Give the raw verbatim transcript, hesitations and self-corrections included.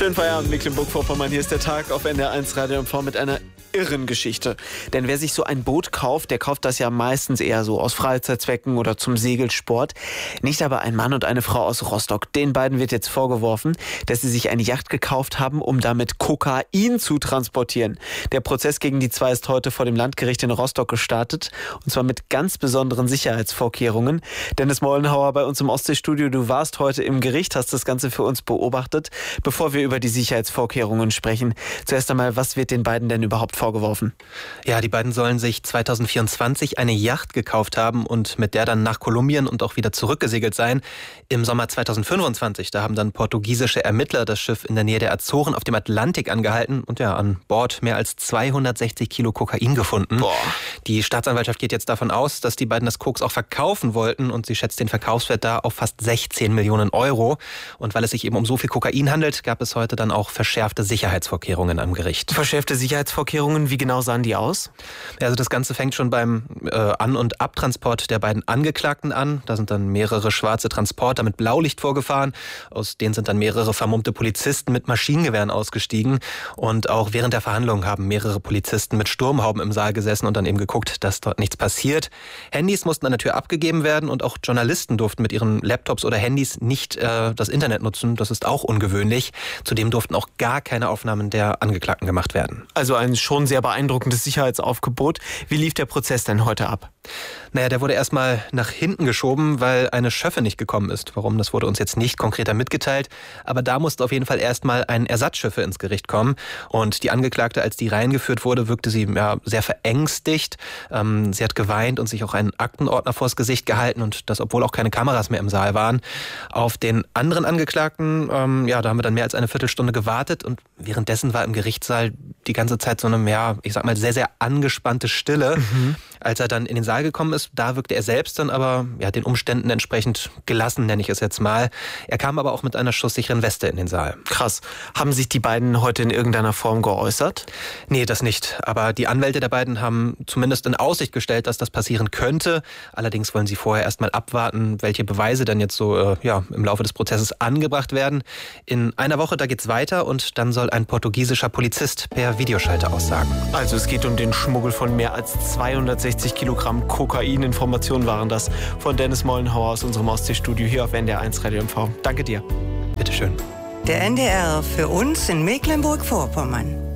Schönen Feierabend, Mecklenburg-Vorpommern. Hier ist der Tag auf N D R eins Radio M V mit einer irren Geschichte. Denn wer sich so ein Boot kauft, der kauft das ja meistens eher so aus Freizeitzwecken oder zum Segelsport. Nicht aber ein Mann und eine Frau aus Rostock. Den beiden wird jetzt vorgeworfen, dass sie sich eine Yacht gekauft haben, um damit Kokain zu transportieren. Der Prozess gegen die zwei ist heute vor dem Landgericht in Rostock gestartet. Und zwar mit ganz besonderen Sicherheitsvorkehrungen. Dennis Mollenhauer bei uns im Ostseestudio. Du warst heute im Gericht, hast das Ganze für uns beobachtet. Bevor wir über die Sicherheitsvorkehrungen sprechen, zuerst einmal, was wird den beiden denn überhaupt vorgeworfen? Ja, die beiden sollen sich zweitausendvierundzwanzig eine Yacht gekauft haben und mit der dann nach Kolumbien und auch wieder zurückgesegelt sein. Im Sommer zweitausendfünfundzwanzig, da haben dann portugiesische Ermittler das Schiff in der Nähe der Azoren auf dem Atlantik angehalten und ja, an Bord mehr als zweihundertsechzig Kilo Kokain gefunden. Boah. Die Staatsanwaltschaft geht jetzt davon aus, dass die beiden das Koks auch verkaufen wollten und sie schätzt den Verkaufswert da auf fast sechzehn Millionen Euro. Und weil es sich eben um so viel Kokain handelt, gab es heute dann auch verschärfte Sicherheitsvorkehrungen am Gericht. Verschärfte Sicherheitsvorkehrungen, wie genau sahen die aus? Ja, also das Ganze fängt schon beim äh, An- und Abtransport der beiden Angeklagten an. Da sind dann mehrere schwarze Transporter mit Blaulicht vorgefahren. Aus denen sind dann mehrere vermummte Polizisten mit Maschinengewehren ausgestiegen. Und auch während der Verhandlungen haben mehrere Polizisten mit Sturmhauben im Saal gesessen und dann eben geguckt, dass dort nichts passiert. Handys mussten an der Tür abgegeben werden und auch Journalisten durften mit ihren Laptops oder Handys nicht äh, das Internet nutzen. Das ist auch ungewöhnlich. Zudem durften auch gar keine Aufnahmen der Angeklagten gemacht werden. Also ein schon sehr beeindruckendes Sicherheitsaufgebot. Wie lief der Prozess denn heute ab? Naja, der wurde erstmal nach hinten geschoben, weil eine Schöffe nicht gekommen ist. Warum, das wurde uns jetzt nicht konkreter mitgeteilt. Aber da musste auf jeden Fall erstmal ein Ersatzschiffe ins Gericht kommen. Und die Angeklagte, als die reingeführt wurde, wirkte sie ja sehr verängstigt. Ähm, sie hat geweint und sich auch einen Aktenordner vors Gesicht gehalten. Und das, obwohl auch keine Kameras mehr im Saal waren. Auf den anderen Angeklagten, ähm, ja, da haben wir dann mehr als eine Viertelstunde gewartet. Und währenddessen war im Gerichtssaal die ganze Zeit so eine, ja, ich sag mal, sehr, sehr angespannte Stille. Mhm. Als er dann in den Saal gekommen ist, da wirkte er selbst dann aber ja, den Umständen entsprechend gelassen, nenne ich es jetzt mal. Er kam aber auch mit einer schusssicheren Weste in den Saal. Krass. Haben sich die beiden heute in irgendeiner Form geäußert? Nee, das nicht. Aber die Anwälte der beiden haben zumindest in Aussicht gestellt, dass das passieren könnte. Allerdings wollen sie vorher erstmal abwarten, welche Beweise dann jetzt so äh, ja, im Laufe des Prozesses angebracht werden. In einer Woche, da geht's weiter und dann soll ein portugiesischer Polizist per Videoschalter aussagen. Also es geht um den Schmuggel von mehr als zweihundertsechzig Kilogramm Kokain. Informationen waren das von Dennis Mollenhauer aus unserem Ostseestudio hier auf N D R eins Radio M V. Danke dir. Bitteschön. Der N D R für uns in Mecklenburg-Vorpommern.